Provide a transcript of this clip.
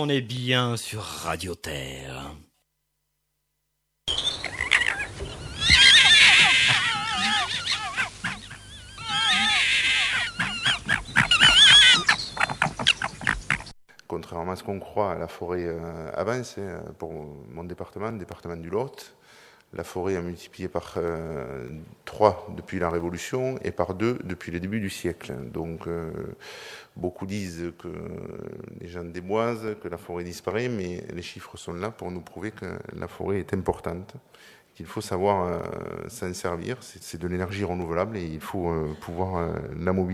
on est bien sur Radio Terre. Contrairement à ce qu'on croit, la forêt avance. Pour mon département, le département du Lot, la forêt a multiplié par 3 depuis la Révolution et par 2 depuis le début du siècle. Donc beaucoup disent que les gens déboisent, que la forêt disparaît, mais les chiffres sont là pour nous prouver que la forêt est importante, qu'il faut savoir s'en servir. C'est de l'énergie renouvelable et il faut pouvoir la mobiliser.